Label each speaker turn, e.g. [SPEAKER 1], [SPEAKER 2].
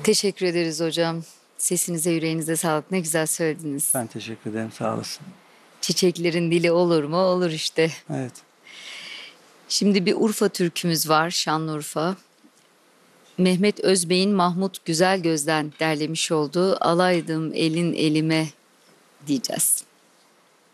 [SPEAKER 1] Teşekkür ederiz hocam. Sesinize, yüreğinize sağlık. Ne güzel söylediniz.
[SPEAKER 2] Ben teşekkür ederim, sağ olasın.
[SPEAKER 1] Çiçeklerin dili olur mu? Olur işte.
[SPEAKER 2] Evet.
[SPEAKER 1] Şimdi bir Urfa türkümüz var, Şanlıurfa. Mehmet Özbey'in Mahmut Güzelgöz'den derlemiş olduğu Alaydım elin elime diyeceğiz.